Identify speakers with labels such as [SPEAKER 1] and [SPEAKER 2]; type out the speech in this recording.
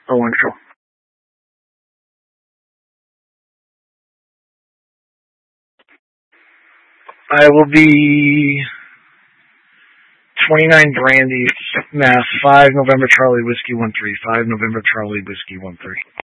[SPEAKER 1] Oh, wonderful. I will be 29 Brandy, Mass. 5 November Charlie Whiskey 13. 5 November Charlie Whiskey 13.